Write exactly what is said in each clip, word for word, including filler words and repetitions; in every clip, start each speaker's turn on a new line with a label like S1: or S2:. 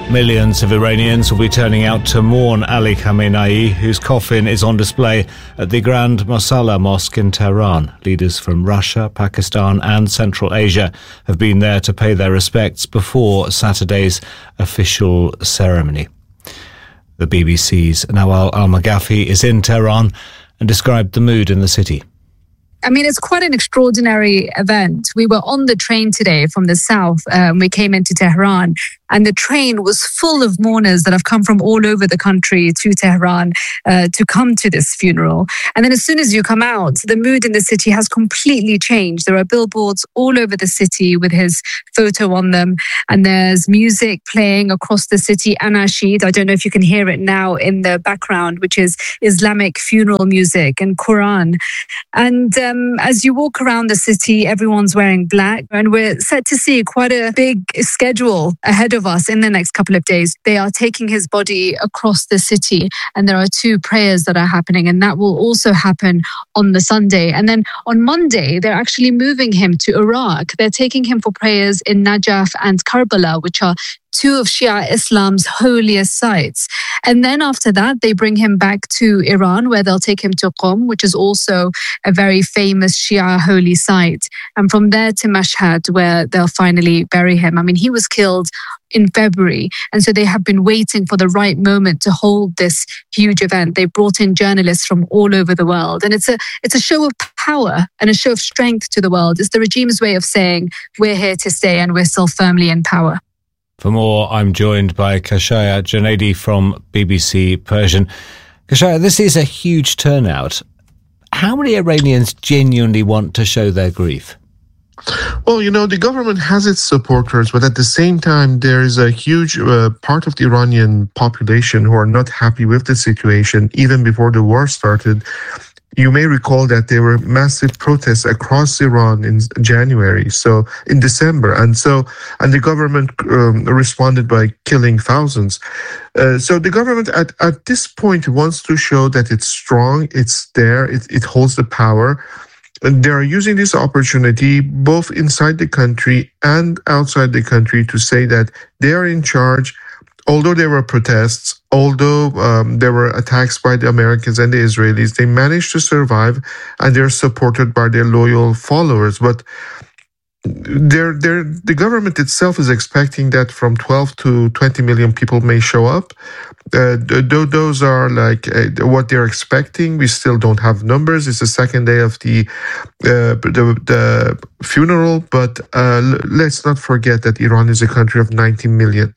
S1: Millions of Iranians will be turning out to mourn Ali Khamenei, whose coffin is on display at the Grand Mosalla Mosque in Tehran. Leaders from Russia, Pakistan and Central Asia have been there to pay their respects before Saturday's official ceremony. The B B C's Nawal Al-Maghafi is in Tehran and described the mood in the city.
S2: I mean, it's quite an extraordinary event. We were on the train today from the south. Um, we came into Tehran, and the train was full of mourners that have come from all over the country to Tehran uh, to come to this funeral. And then as soon as you come out, the mood in the city has completely changed. There are billboards all over the city with his photo on them, and there's music playing across the city, Anashid. I don't know if you can hear it now in the background, which is Islamic funeral music and Quran. And um, as you walk around the city, everyone's wearing black, and we're set to see quite a big schedule ahead of us in the next couple of days. They are taking his body across the city, and there are two prayers that are happening, and that will also happen on the Sunday. And then on Monday, they're actually moving him to Iraq. They're taking him for prayers in Najaf and Karbala, which are two of Shia Islam's holiest sites. And then after that, they bring him back to Iran, where they'll take him to Qom, which is also a very famous Shia holy site. And from there to Mashhad, where they'll finally bury him. I mean, he was killed in February. And so they have been waiting for the right moment to hold this huge event. They brought in journalists from all over the world. And it's a it's a show of power and a show of strength to the world. It's the regime's way of saying, we're here to stay and we're still firmly in power.
S1: For more, I'm joined by Kashaya Janadi from B B C Persian. Kashaya, this is a huge turnout. How many Iranians genuinely want to show their grief?
S3: Well, you know, the government has its supporters, but at the same time, there is a huge uh, part of the Iranian population who are not happy with the situation, even before the war started. You may recall that there were massive protests across Iran in January, so in December, and so and the government um, responded by killing thousands. Uh, so the government at, at this point wants to show that it's strong, it's there, it, it holds the power. And they are using this opportunity both inside the country and outside the country to say that they are in charge. Although there were protests, although um, there were attacks by the Americans and the Israelis, they managed to survive, and they're supported by their loyal followers. But they're, they're, the government itself is expecting that from twelve to twenty million people may show up. Uh, th- those are like uh, what they're expecting. We still don't have numbers. It's the second day of the uh, the, the funeral, but uh, l- let's not forget that Iran is a country of ninety million.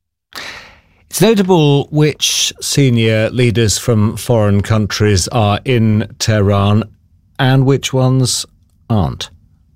S1: It's notable which senior leaders from foreign countries are in Tehran and which ones aren't.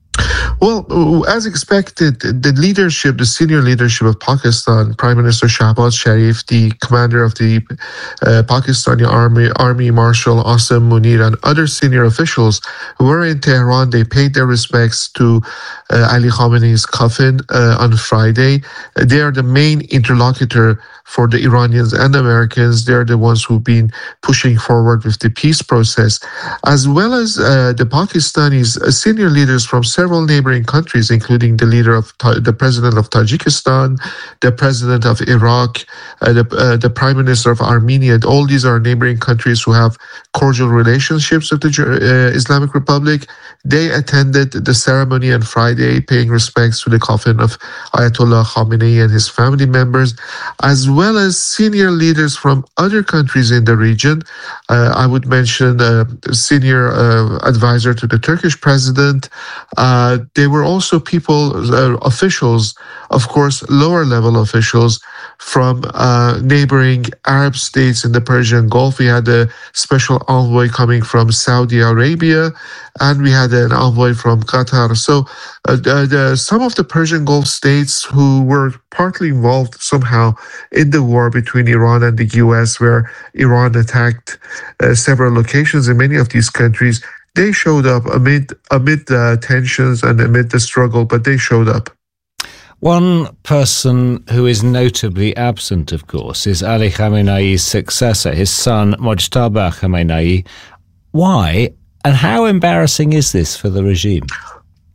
S3: Well, as expected, the leadership, the senior leadership of Pakistan, Prime Minister Shahbaz Sharif, the commander of the uh, Pakistani Army, Army Marshal Asim Munir, and other senior officials were in Tehran. They paid their respects to uh, Ali Khamenei's coffin uh, on Friday. They are the main interlocutor for the Iranians and Americans. They're the ones who've been pushing forward with the peace process, as well as uh, the Pakistanis, uh, senior leaders from several neighboring countries, including the leader of Ta- the president of Tajikistan, the president of Iraq, uh, the, uh, the prime minister of Armenia. All these are neighboring countries who have cordial relationships with the uh, Islamic Republic. They attended the ceremony on Friday, paying respects to the coffin of Ayatollah Khamenei and his family members, as well as senior leaders from other countries in the region. Uh, I would mention a senior uh, advisor to the Turkish president. Uh, there were also people, uh, officials, of course, lower level officials from uh, neighboring Arab states in the Persian Gulf. We had a special envoy coming from Saudi Arabia, and we had an envoy from Qatar. So uh, the, the, some of the Persian Gulf states who were partly involved somehow in the war between Iran and the U S, where Iran attacked uh, several locations in many of these countries, they showed up amid amid the tensions and amid the struggle, but they showed up.
S1: One person who is notably absent, of course, is Ali Khamenei's successor, his son Mojtaba Khamenei. Why, and how embarrassing is this for the regime?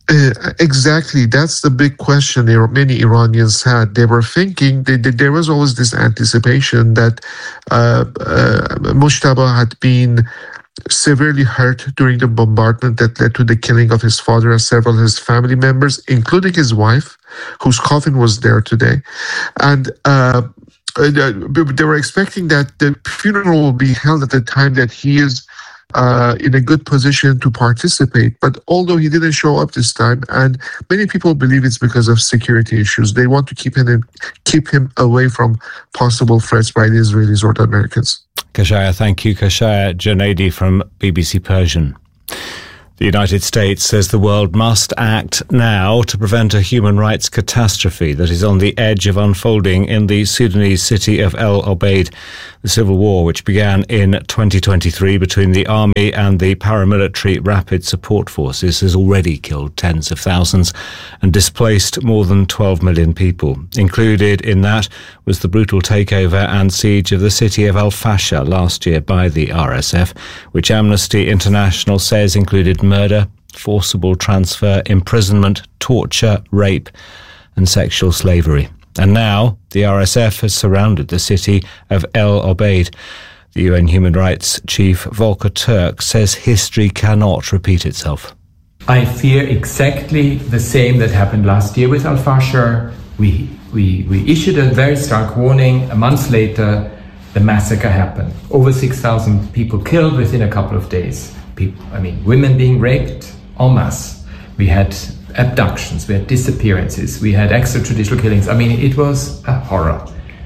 S3: Uh, exactly. That's the big question many Iranians had. They were thinking that, that there was always this anticipation that uh, uh, Mujtaba had been severely hurt during the bombardment that led to the killing of his father and several of his family members, including his wife, whose coffin was there today. And uh, they were expecting that the funeral will be held at the time that he is Uh, in a good position to participate. But although he didn't show up this time, and many people believe it's because of security issues, they want to keep him keep him away from possible threats by the Israelis or the Americans.
S1: Kashaya, thank you. Kashaya Janadi from B B C Persian. The United States says the world must act now to prevent a human rights catastrophe that is on the edge of unfolding in the Sudanese city of El Obeid. The civil war, which began in twenty twenty-three between the army and the paramilitary Rapid Support Forces, has already killed tens of thousands and displaced more than twelve million people. Included in that was the brutal takeover and siege of the city of Al Fasher last year by the R S F, which Amnesty International says included murder, forcible transfer, imprisonment, torture, rape and sexual slavery. And now the R S F has surrounded the city of El Obeid. The U N Human Rights Chief Volker Turk says history cannot repeat itself.
S4: I fear exactly the same that happened last year with Al Fasher. We, we, we issued a very stark warning. A month later, the massacre happened. Over six thousand people killed within a couple of days. People, I mean, women being raped en masse. We had abductions, we had disappearances, we had extrajudicial killings. I mean, it was a horror.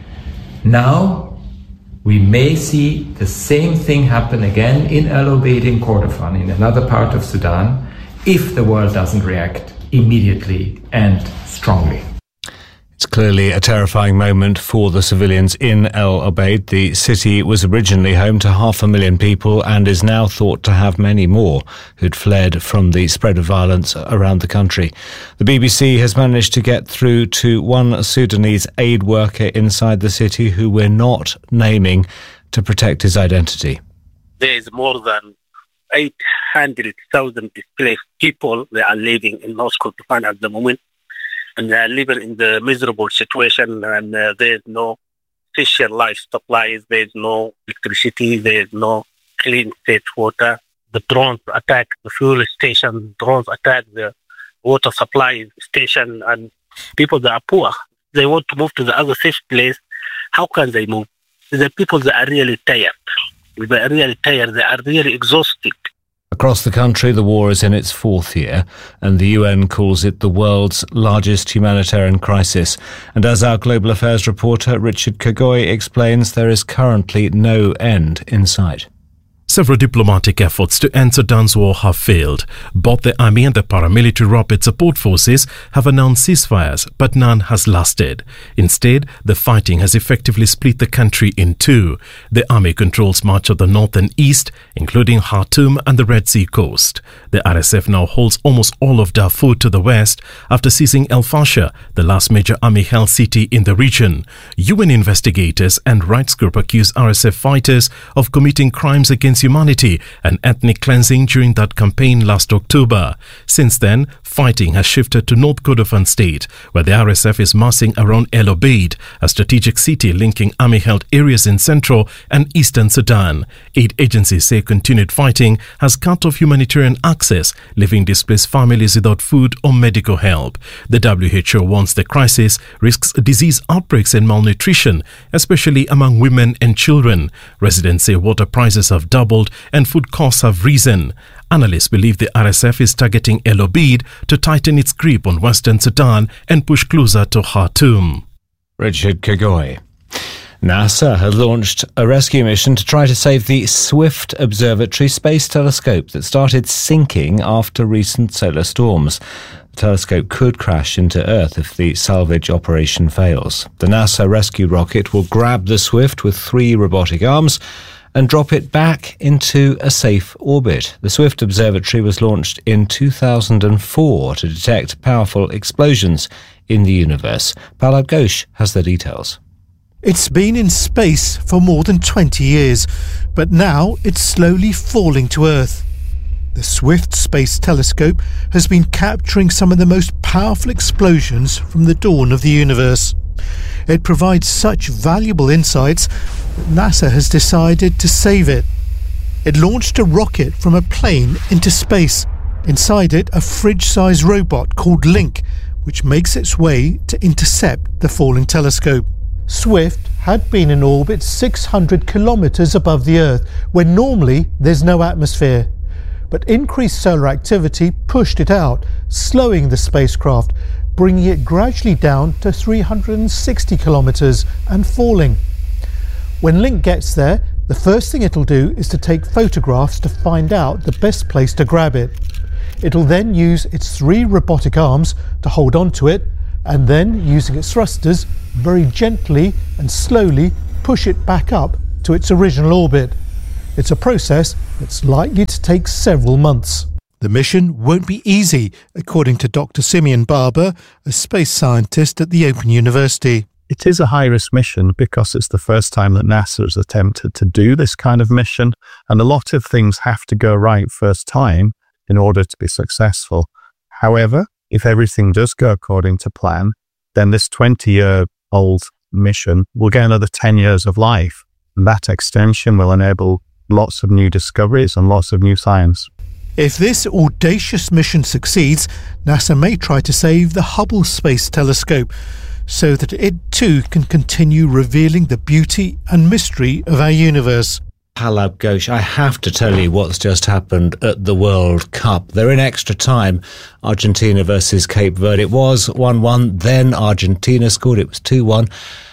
S4: Now, we may see the same thing happen again in El Obeid in Kordofan, in another part of Sudan, if the world doesn't react immediately and strongly.
S1: It's clearly a terrifying moment for the civilians in El Obeid. The city was originally home to half a million people and is now thought to have many more who'd fled from the spread of violence around the country. The B B C has managed to get through to one Sudanese aid worker inside the city who we're not naming to protect his identity.
S5: There is more than eight hundred thousand displaced people that are living in North Kordofan at the moment. And they are living in the miserable situation, and uh, there's no essential life supplies, there's no electricity, there's no clean, safe water. The drones attack the fuel station, drones attack the water supply station, and people that are poor, they want to move to the other safe place. How can they move? The people that are really tired. They are really tired, they are really exhausted.
S1: Across the country, the war is in its fourth year, and the U N calls it the world's largest humanitarian crisis. And as our global affairs reporter Richard Kagoy explains, there is currently no end in sight.
S6: Several diplomatic efforts to end Sudan's war have failed. Both the army and the paramilitary Rapid Support Forces have announced ceasefires, but none has lasted. Instead, the fighting has effectively split the country in two. The army controls much of the north and east, including Khartoum and the Red Sea coast. The R S F now holds almost all of Darfur to the west after seizing El Fasher, the last major army-held city in the region. U N investigators and rights groups accuse R S F fighters of committing crimes against humanity and ethnic cleansing during that campaign last October. Since then, fighting has shifted to North Kordofan State, where the R S F is massing around El Obeid, a strategic city linking army-held areas in central and eastern Sudan. Aid agencies say continued fighting has cut off humanitarian access, leaving displaced families without food or medical help. The W H O warns the crisis risks disease outbreaks and malnutrition, especially among women and children. Residents say water prices have doubled and food costs have risen. Analysts believe the R S F is targeting El Obeid to tighten its grip on western Sudan and push closer to Khartoum.
S1: Richard Kagoy. NASA has launched a rescue mission to try to save the Swift Observatory space telescope that started sinking after recent solar storms. The telescope could crash into Earth if the salvage operation fails. The NASA rescue rocket will grab the Swift with three robotic arms and drop it back into a safe orbit. The Swift Observatory was launched in two thousand four to detect powerful explosions in the universe. Pallab Ghosh has the details.
S7: It's been in space for more than twenty years, but now it's slowly falling to Earth. The Swift Space Telescope has been capturing some of the most powerful explosions from the dawn of the universe. It provides such valuable insights that NASA has decided to save it. It launched a rocket from a plane into space. Inside it, a fridge-sized robot called Link, which makes its way to intercept the falling telescope. Swift had been in orbit six hundred kilometres above the Earth, where normally there's no atmosphere. But increased solar activity pushed it out, slowing the spacecraft, bringing it gradually down to three hundred sixty kilometres and falling. When Link gets there, the first thing it'll do is to take photographs to find out the best place to grab it. It'll then use its three robotic arms to hold onto it, and then, using its thrusters, very gently and slowly push it back up to its original orbit. It's a process that's likely to take several months. The mission won't be easy, according to Doctor Simeon Barber, a space scientist at the Open University.
S8: It is a high-risk mission because it's the first time that NASA has attempted to do this kind of mission, and a lot of things have to go right first time in order to be successful. However, if everything does go according to plan, then this twenty-year-old mission will get another ten years of life, and that extension will enable lots of new discoveries and lots of new science.
S7: If this audacious mission succeeds, NASA may try to save the Hubble Space Telescope so that it too can continue revealing the beauty and mystery of our universe.
S1: Halab Ghosh, I have to tell you what's just happened at the World Cup. They're in extra time. Argentina versus Cape Verde. It was one one, then Argentina scored. It was two one.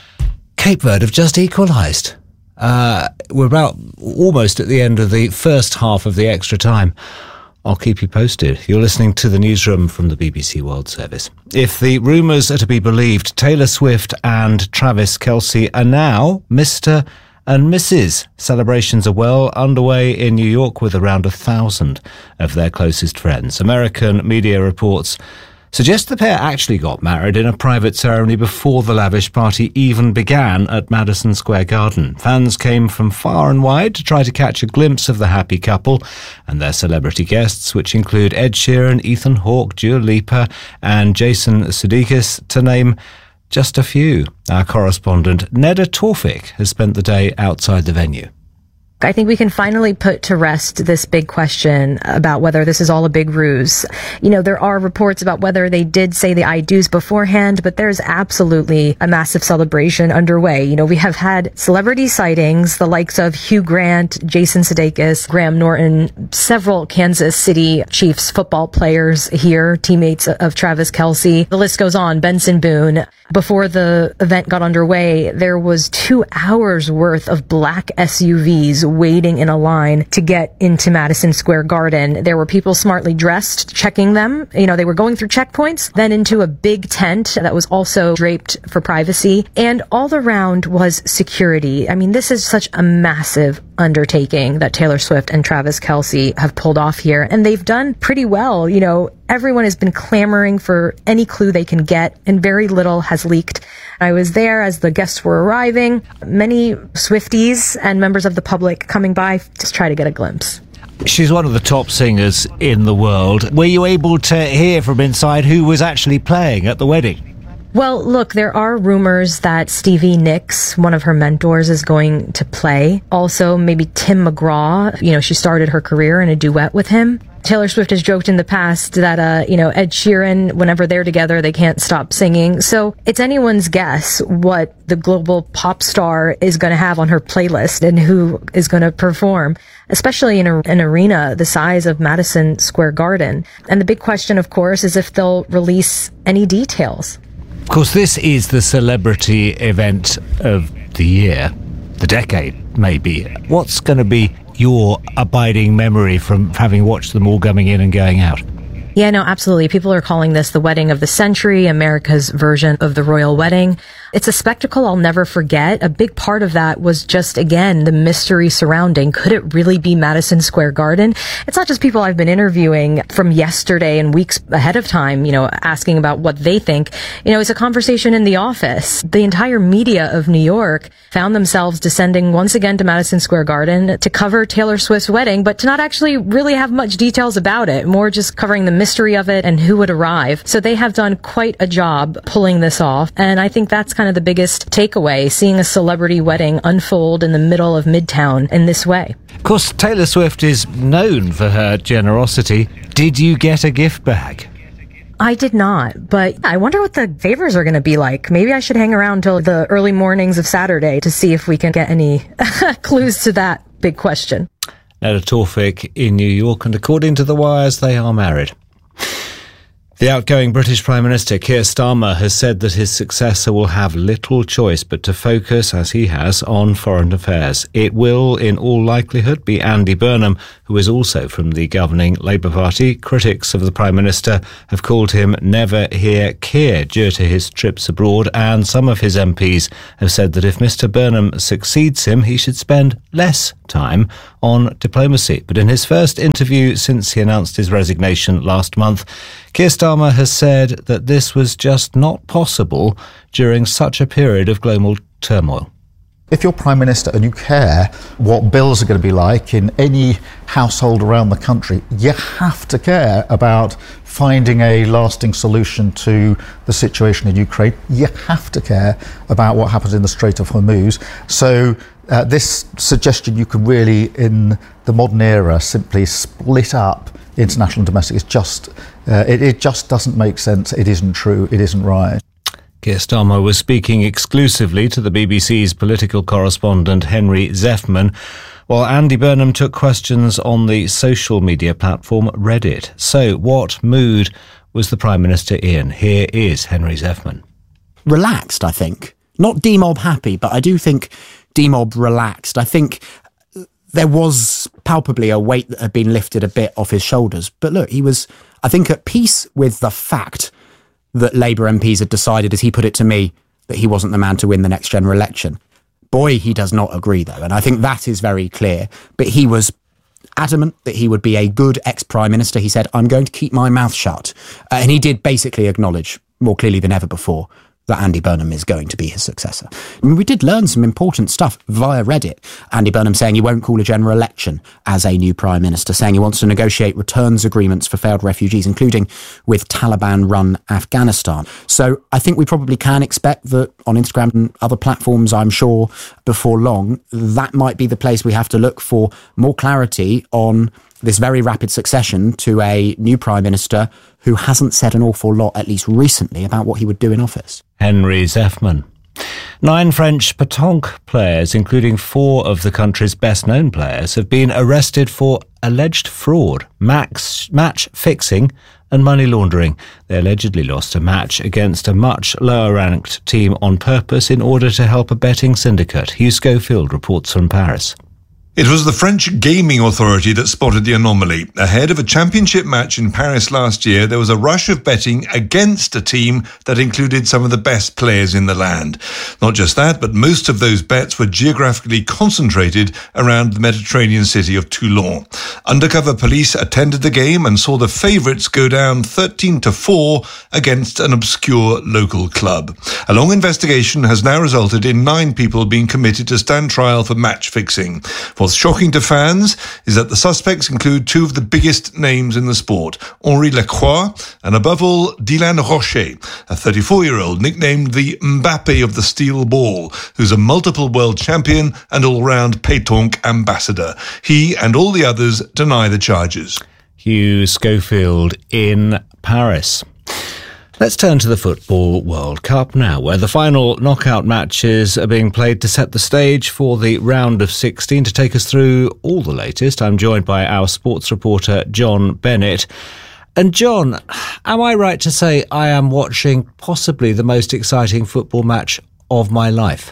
S1: Cape Verde have just equalised. Uh, we're about almost at the end of the first half of the extra time. I'll keep you posted. You're listening to the newsroom from the B B C World Service. If the rumours are to be believed, Taylor Swift and Travis Kelce are now Mister and Missus Celebrations are well underway in New York with around a thousand of their closest friends. American media reports suggest the pair actually got married in a private ceremony before the lavish party even began at Madison Square Garden. Fans came from far and wide to try to catch a glimpse of the happy couple and their celebrity guests, which include Ed Sheeran, Ethan Hawke, Dua Lipa and Jason Sudeikis, to name just a few. Our correspondent Neda Tawfik has spent the day outside the venue.
S9: I think we can finally put to rest this big question about whether this is all a big ruse. You know, there are reports about whether they did say the I do's beforehand, but there's absolutely a massive celebration underway. You know, we have had celebrity sightings, the likes of Hugh Grant, Jason Sudeikis, Graham Norton, several Kansas City Chiefs football players here, teammates of Travis Kelce. The list goes on. Benson Boone. Before the event got underway, there was two hours worth of black S U Vs waiting in a line to get into Madison Square Garden. There were people smartly dressed checking them. You know, they were going through checkpoints, then into a big tent that was also draped for privacy. And all around was security. I mean, this is such a massive undertaking that Taylor Swift and Travis Kelce have pulled off here. And they've done pretty well. You know, everyone has been clamoring for any clue they can get, and very little has leaked. I was there as the guests were arriving. Many Swifties and members of the public coming by to try to get a glimpse.
S1: She's one of the top singers in the world. Were you able to hear from inside who was actually playing at the wedding?
S9: Well, look, there are rumors that Stevie Nicks, one of her mentors, is going to play. Also, maybe Tim McGraw. You know, she started her career in a duet with him. Taylor Swift has joked in the past that, uh, you know, Ed Sheeran, whenever they're together, they can't stop singing. So it's anyone's guess what the global pop star is going to have on her playlist and who is going to perform, especially in a, an arena the size of Madison Square Garden. And the big question, of course, is if they'll release any details.
S1: Of course, this is the celebrity event of the year, the decade, maybe. What's going to be your abiding memory from having watched them all coming in and going out?
S9: Yeah, no, absolutely. People are calling this the wedding of the century, America's version of the royal wedding. It's a spectacle I'll never forget. A big part of that was just, again, the mystery surrounding, could it really be Madison Square Garden? It's not just people I've been interviewing from yesterday and weeks ahead of time, you know, asking about what they think. You know, it's a conversation in the office. The entire media of New York found themselves descending once again to Madison Square Garden to cover Taylor Swift's wedding, but to not actually really have much details about it, more just covering the mystery of it and who would arrive. So they have done quite a job pulling this off. And I think that's kind of the biggest takeaway, seeing a celebrity wedding unfold in the middle of Midtown in this way.
S1: Of course, Taylor Swift is known for her generosity. Did you get a gift bag?
S9: I did not, but I wonder what the favors are going to be like. Maybe I should hang around till the early mornings of Saturday to see if we can get any clues to that big question.
S1: Neda Tawfik in New York, and according to The Wires, they are married. The outgoing British Prime Minister Keir Starmer has said that his successor will have little choice but to focus, as he has, on foreign affairs. It will, in all likelihood, be Andy Burnham, who is also from the governing Labour Party. Critics of the Prime Minister have called him Never Hear Keir due to his trips abroad, and some of his M Ps have said that if Mr Burnham succeeds him, he should spend less time on diplomacy. But in his first interview since he announced his resignation last month, Keir Starmer has said that this was just not possible during such a period of global turmoil.
S10: If you're Prime Minister and you care what bills are going to be like in any household around the country, you have to care about finding a lasting solution to the situation in Ukraine. You have to care about what happens in the Strait of Hormuz. So uh, this suggestion you can really, in the modern era, simply split up international and domestic is just, uh, it, it just doesn't make sense. It isn't true. It isn't right.
S1: Keir Starmer was speaking exclusively to the B B C's political correspondent Henry Zeffman, while Andy Burnham took questions on the social media platform Reddit. So, what mood was the Prime Minister in? Here is Henry Zeffman.
S11: Relaxed, I think. Not D-Mob happy, but I do think D-Mob relaxed. I think there was palpably a weight that had been lifted a bit off his shoulders. But look, he was, I think, at peace with the fact that Labour M Ps had decided, as he put it to me, that he wasn't the man to win the next general election. Boy, he does not agree, though, and I think that is very clear. But he was adamant that he would be a good ex-Prime Minister. He said, I'm going to keep my mouth shut. Uh, and he did basically acknowledge, more clearly than ever before, that Andy Burnham is going to be his successor. I mean, we did learn some important stuff via Reddit. Andy Burnham saying he won't call a general election as a new Prime Minister, saying he wants to negotiate returns agreements for failed refugees, including with Taliban-run Afghanistan. So I think we probably can expect that on Instagram and other platforms, I'm sure, before long, that might be the place we have to look for more clarity on this very rapid succession to a new Prime Minister who hasn't said an awful lot, at least recently, about what he would do in office.
S1: Henry Zeffman. Nine French pétanque players, including four of the country's best-known players, have been arrested for alleged fraud, max, match fixing and money laundering. They allegedly lost a match against a much lower-ranked team on purpose in order to help a betting syndicate. Hugh Schofield reports from Paris.
S12: It was the French Gaming Authority that spotted the anomaly. Ahead of a championship match in Paris last year, there was a rush of betting against a team that included some of the best players in the land. Not just that, but most of those bets were geographically concentrated around the Mediterranean city of Toulon. Undercover police attended the game and saw the favourites go down thirteen to four against an obscure local club. A long investigation has now resulted in nine people being committed to stand trial for match fixing. What's shocking to fans is that the suspects include two of the biggest names in the sport, Henri Lacroix and, above all, Dylan Rocher, a thirty-four-year-old nicknamed the Mbappe of the steel ball, who's a multiple world champion and all-round pétanque ambassador. He and all the others deny the charges.
S1: Hugh Schofield in Paris. Let's turn to the Football World Cup now, where the final knockout matches are being played to set the stage for the round of sixteen. To take us through all the latest, I'm joined by our sports reporter, John Bennett. And John, am I right to say I am watching possibly the most exciting football match of my life?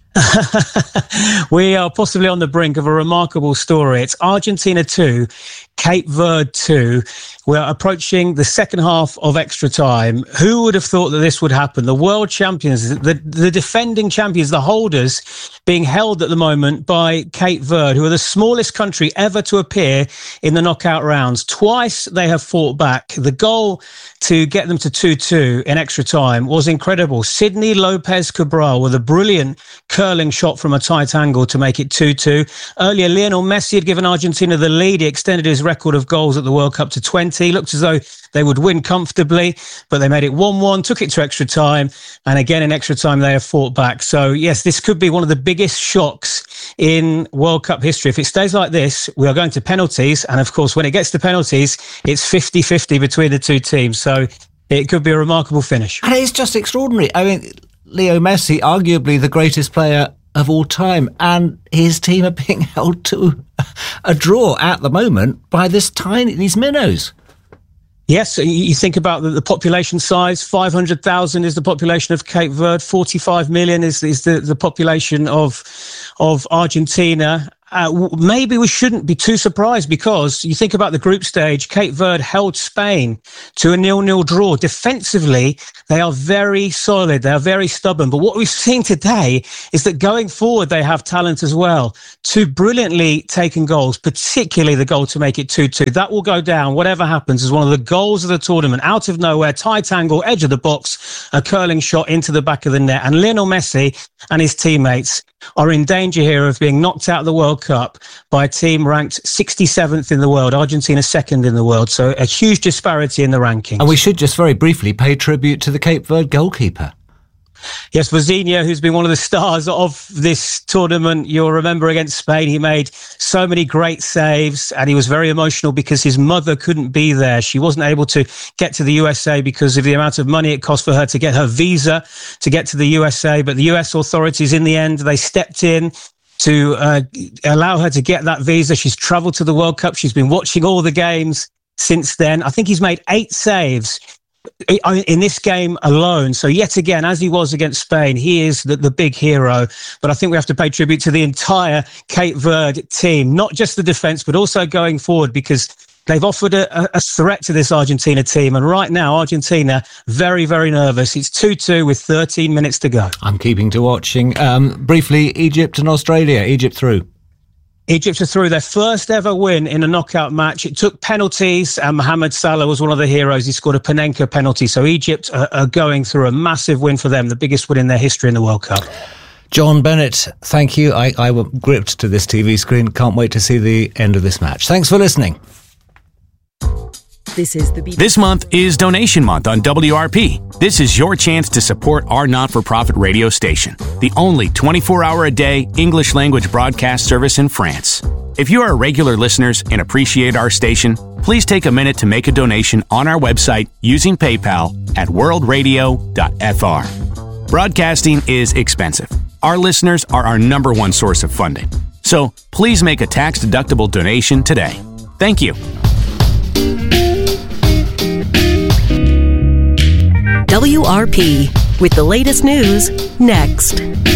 S13: We are possibly on the brink of a remarkable story. It's Argentina two, Cape Verde two. We're approaching the second half of extra time. Who would have thought that this would happen? The world champions, the, the defending champions, the holders, being held at the moment by Cape Verde, who are the smallest country ever to appear in the knockout rounds. Twice they have fought back. The goal to get them to two two in extra time was incredible. Sydney Lopez Cabral with a brilliant curling shot from a tight angle to make it two two. Earlier, Lionel Messi had given Argentina the lead. He extended his record of goals at the World Cup to twenty. Looked as though they would win comfortably, but they made it one one, took it to extra time, and again in extra time they have fought back. So yes, this could be one of the biggest shocks in World Cup history. If it stays like this, we are going to penalties, and of course when it gets to penalties, it's fifty fifty between the two teams. So it could be a remarkable finish.
S1: And it's just extraordinary. I mean, Leo Messi, arguably the greatest player of all time, and his team are being held to a draw at the moment by this tiny, these minnows.
S13: Yes, you think about the, the population size, five hundred thousand is the population of Cape Verde, forty-five million is, is the, the population of, of Argentina. Uh, maybe we shouldn't be too surprised, because you think about the group stage, Cape Verde held Spain to a nil-nil draw. Defensively, they are very solid. They are very stubborn. But what we've seen today is that going forward, they have talent as well. Two brilliantly taken goals, particularly the goal to make it two two. That will go down, whatever happens, as one of the goals of the tournament. Out of nowhere, tight angle, edge of the box, a curling shot into the back of the net. And Lionel Messi and his teammates are in danger here of being knocked out of the World Cup by a team ranked sixty-seventh in the world, Argentina second in the world. So a huge disparity in the rankings.
S1: And we should just very briefly pay tribute to the Cape Verde goalkeeper.
S13: Yes, Vozinha, who's been one of the stars of this tournament. You'll remember against Spain, he made so many great saves, and he was very emotional because his mother couldn't be there. She wasn't able to get to the U S A because of the amount of money it cost for her to get her visa to get to the U S A. But the U S authorities, in the end, they stepped in to uh, allow her to get that visa. She's travelled to the World Cup. She's been watching all the games since then. I think he's made eight saves in this game alone. So yet again, as he was against Spain, he is the, the big hero. But I think we have to pay tribute to the entire Cape Verde team, not just the defence, but also going forward, because they've offered a, a threat to this Argentina team. And right now, Argentina, very, very nervous. It's two two with thirteen minutes to go.
S1: I'm keeping to watching. Um, briefly, Egypt and Australia. Egypt through.
S13: Egypt are through, their first ever win in a knockout match. It took penalties, and Mohamed Salah was one of the heroes. He scored a Panenka penalty. So Egypt are, are going through a massive win for them, the biggest win in their history in the World Cup.
S1: John Bennett, thank you. I, I was gripped to this T V screen. Can't wait to see the end of this match. Thanks for listening.
S14: This is the B- This month is Donation Month on W R P. This is your chance to support our not-for-profit radio station, the only twenty-four hour a day English language broadcast service in France. If you are regular listeners and appreciate our station, please take a minute to make a donation on our website using PayPal at world radio dot f r. Broadcasting is expensive. Our listeners are our number one source of funding. So please make a tax-deductible donation today. Thank you.
S15: W R P, with the latest news next.